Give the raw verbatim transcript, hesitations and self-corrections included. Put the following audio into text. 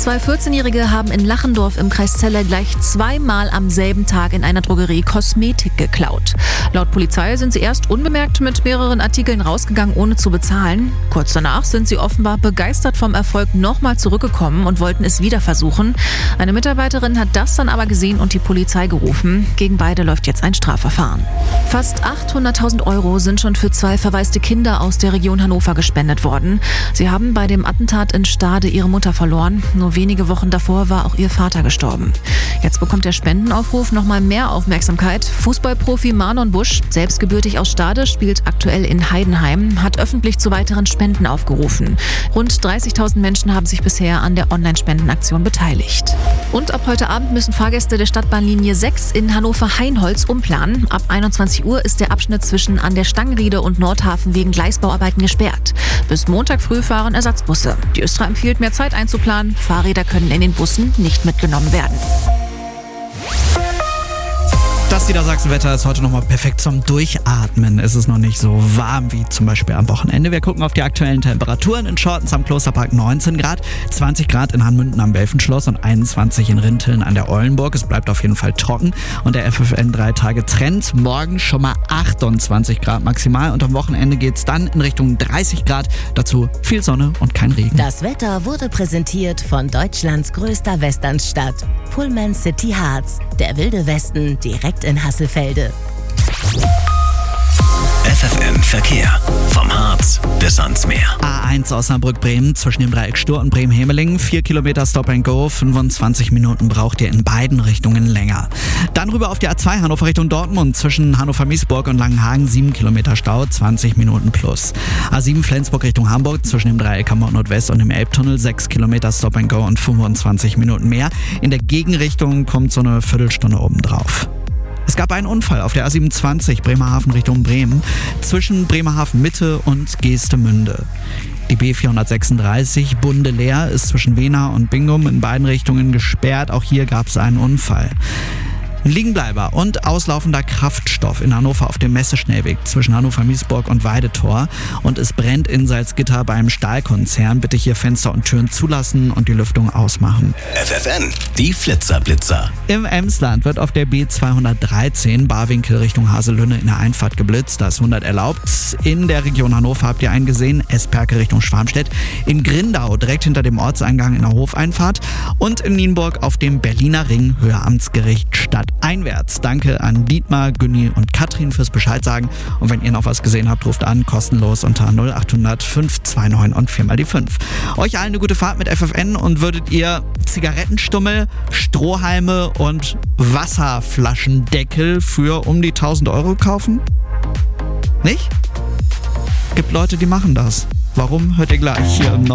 Zwei vierzehnjährige haben in Lachendorf im Kreis Celle gleich zweimal am selben Tag in einer Drogerie Kosmetik geklaut. Laut Polizei sind sie erst unbemerkt mit mehreren Artikeln rausgegangen, ohne zu bezahlen. Kurz danach sind sie offenbar begeistert vom Erfolg nochmal zurückgekommen und wollten es wieder versuchen. Eine Mitarbeiterin hat das dann aber gesehen und die Polizei gerufen. Gegen beide läuft jetzt ein Strafverfahren. Fast achthunderttausend Euro sind schon für zwei verwaiste Kinder aus der Region Hannover gespendet worden. Sie haben bei dem Attentat in Stade ihre Mutter verloren. Nur wenige Wochen davor war auch ihr Vater gestorben. Jetzt bekommt der Spendenaufruf nochmal mehr Aufmerksamkeit. Fußballprofi Marlon Busch, selbst gebürtig aus Stade, spielt aktuell in Heidenheim, hat öffentlich zu weiteren Spenden aufgerufen. Rund dreißigtausend Menschen haben sich bisher an der Online-Spendenaktion beteiligt. Und ab heute Abend müssen Fahrgäste der Stadtbahnlinie sechs in Hannover-Hainholz umplanen. Ab einundzwanzig Uhr ist der Abschnitt zwischen an der Stangenriede und Nordhafen wegen Gleisbauarbeiten gesperrt. Bis Montag früh fahren Ersatzbusse. Die Östra empfiehlt, mehr Zeit einzuplanen. Fahrräder können in den Bussen nicht mitgenommen werden. Das Niedersachsen-Wetter ist heute nochmal perfekt zum Durchatmen. Es ist noch nicht so warm wie zum Beispiel am Wochenende. Wir gucken auf die aktuellen Temperaturen. In Schortens am Klosterpark neunzehn Grad, zwanzig Grad in Hanmünden am Welfenschloss und einundzwanzig in Rinteln an der Eulenburg. Es bleibt auf jeden Fall trocken und der F F N drei Tage Trend. Morgen schon mal achtundzwanzig Grad maximal und am Wochenende geht es dann in Richtung dreißig Grad. Dazu viel Sonne und kein Regen. Das Wetter wurde präsentiert von Deutschlands größter Westernstadt, Pullman City Harz. Der wilde Westen direkt in Hasselfelde. F F N Verkehr. Vom Harz bis ans Meer. A eins Osnabrück-Bremen zwischen dem Dreieck Stur und Bremen-Hemeling. vier Kilometer Stop and Go. fünfundzwanzig Minuten braucht ihr in beiden Richtungen länger. Dann rüber auf die A zwei Hannover Richtung Dortmund. Zwischen Hannover-Miesburg und Langenhagen sieben Kilometer Stau. zwanzig Minuten plus. A sieben Flensburg Richtung Hamburg. Zwischen dem Dreieck Hamburg Nordwest und dem Elbtunnel. sechs Kilometer Stop and Go und fünfundzwanzig Minuten mehr. In der Gegenrichtung kommt so eine Viertelstunde obendrauf. Es gab einen Unfall auf der A siebenundzwanzig Bremerhaven Richtung Bremen zwischen Bremerhaven Mitte und Geestemünde. Die B vierhundertsechsunddreißig Bunde-Leer ist zwischen Wena und Bingum in beiden Richtungen gesperrt. Auch hier gab es einen Unfall. Ein Liegenbleiber und auslaufender Kraftstoff in Hannover auf dem Messeschnellweg zwischen Hannover-Miesburg und Weidetor. Und es brennt in Salzgitter beim Stahlkonzern. Bitte hier Fenster und Türen zulassen und die Lüftung ausmachen. F F N, die Flitzerblitzer. Im Emsland wird auf der B zweihundertdreizehn Barwinkel Richtung Haselünne in der Einfahrt geblitzt. Da ist hundert erlaubt. In der Region Hannover habt ihr einen gesehen. Esperke Richtung Schwarmstedt. In Grindau direkt hinter dem Ortseingang in der Hofeinfahrt. Und in Nienburg auf dem Berliner Ring Höher Amtsgericht Stadt einwärts. Danke an Dietmar, Günni und Katrin fürs Bescheid sagen. Und wenn ihr noch was gesehen habt, ruft an, kostenlos unter null achthundert fünf zwei neun und vier mal die fünf. Euch allen eine gute Fahrt mit F F N und würdet ihr Zigarettenstummel, Strohhalme und Wasserflaschendeckel für um die tausend Euro kaufen? Nicht? Gibt Leute, die machen das. Warum, hört ihr gleich hier im